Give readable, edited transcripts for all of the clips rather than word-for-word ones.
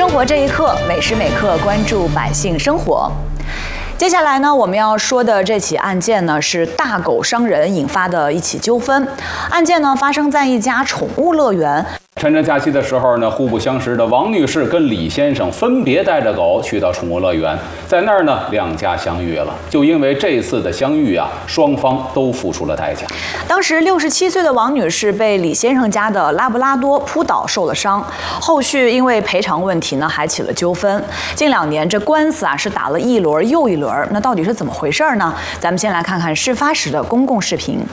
生活这一刻，每时每刻关注百姓生活。接下来呢，我们要说的这起案件呢，是大狗伤人引发的一起纠纷。案件呢，发生在一家宠物乐园。 趁着假期的时候呢，互不相识的王女士跟李先生分别带着狗去到宠物乐园，在那儿呢，两家相遇了。就因为这次的相遇啊，双方都付出了代价。 当时67岁的王女士被李先生家的拉布拉多扑倒受了伤，后续因为赔偿问题呢，还起了纠纷。近2年这官司啊是打了一轮又一轮，那到底是怎么回事呢？咱们先来看看事发时的公共视频。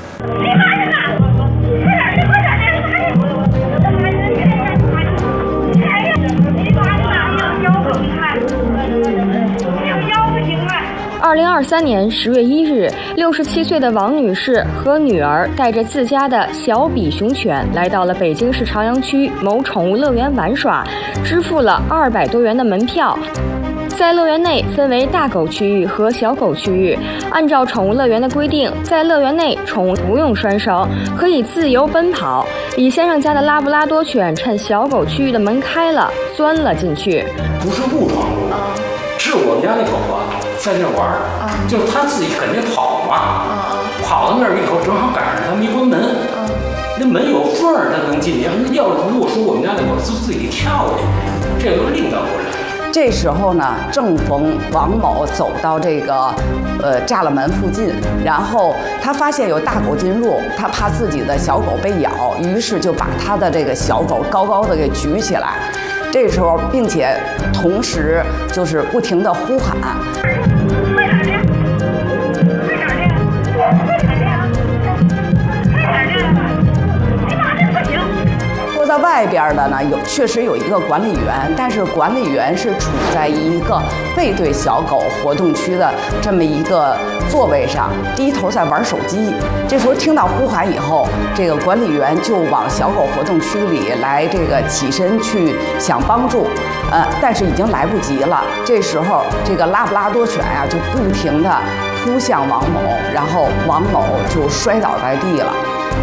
2023年10月1日，67岁的王女士和女儿带着自家的小比熊犬来到了北京市朝阳区某宠物乐园玩耍，支付了200多元的门票。在乐园内分为大狗区域和小狗区域，按照宠物乐园的规定，在乐园内宠物不用拴绳，可以自由奔跑。李先生家的拉布拉多犬趁小狗区域的门开了，钻了进去。 不是误闯入，是我们家那狗啊，在那玩儿，就是它自己肯定跑嘛，跑到那儿以后正好赶上他们一关门，那门有缝儿，它能进去。要如果说我们家那狗自己跳进去，这个另当别论。 这时候呢，正逢王某走到这个栅栏门附近，然后他发现有大狗进入，他怕自己的小狗被咬，于是就把他的这个小狗高高的给举起来。这时候，并且同时就是不停的呼喊。坐在外边的呢，确实有一个管理员，但是管理员是处在一个背对小狗活动区的这么一个座位上，低头在玩手机。这时候听到呼喊以后，这个管理员就往小狗活动区里来，这个起身去想帮助，但是已经来不及了。这时候这个拉布拉多犬呀，就不停地扑向王某，然后王某就摔倒在地了。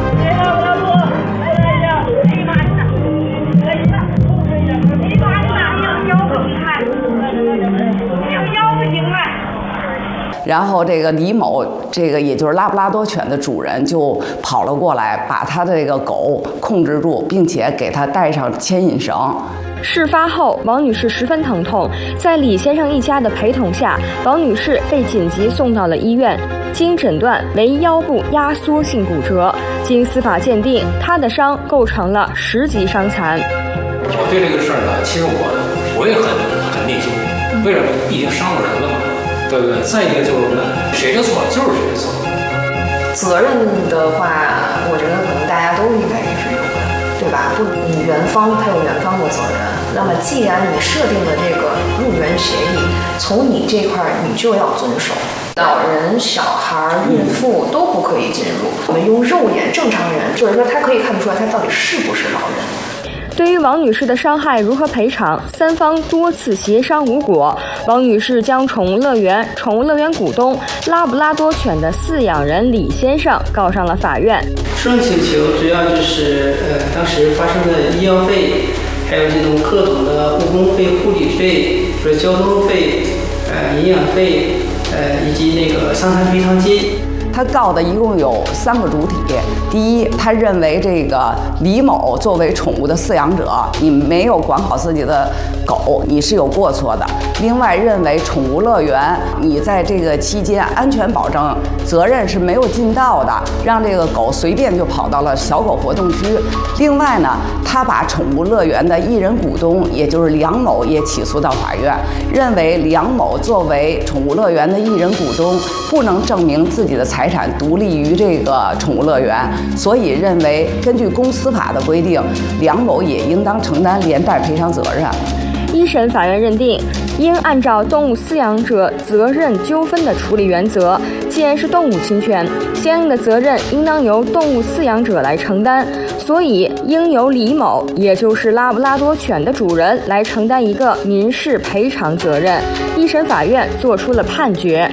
然后这个李某，这个也就是拉布拉多犬的主人，就跑了过来，把他的这个狗控制住，并且给他带上牵引绳。 事发后，王女士十分疼痛，在李先生一家的陪同下，王女士被紧急送到了医院，经诊断为腰部压缩性骨折。经司法鉴定，她的伤构成了10级伤残。 我对这个事儿呢，其实我也很内疚，为什么？毕竟伤了人了嘛。对不对？再一个就是呢，谁的错就是谁的错。 责任的话，我觉得可能大家都应该是有的，对吧？不，你园方它有园方的责任。那么，既然你设定的这个入园协议，从你这块你就要遵守。老人、小孩、孕妇都不可以进入。我们用肉眼正常人，就是说他可以看得出来他到底是不是老人。 对于王女士的伤害如何赔偿，3方多次协商无果。王女士将宠物乐园股东拉布拉多犬的饲养人李先生告上了法院。 诉讼请求主要就是当时发生的医药费，还有这种各种的误工费、护理费、交通费、营养费，以及那个伤残赔偿金。 他告的一共有3个主体。第一，他认为这个李某作为宠物的饲养者，你没有管好自己的狗，你是有过错的。另外，认为宠物乐园你在这个期间安全保证责任是没有尽到的，让这个狗随便就跑到了小狗活动区。另外呢，他把宠物乐园的一人股东，也就是梁某也起诉到法院，认为梁某作为宠物乐园的一人股东，不能证明自己的财产独立于这个宠物乐园，所以认为根据公司法的规定，梁某也应当承担连带赔偿责任。 一审法院认定，应按照动物饲养者责任纠纷的处理原则，既然是动物侵权，相应的责任应当由动物饲养者来承担，所以应由李某，也就是拉布拉多犬的主人来承担一个民事赔偿责任。一审法院作出了判决，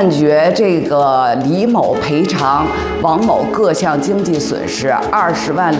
这个李某赔偿王某各项经济损失20万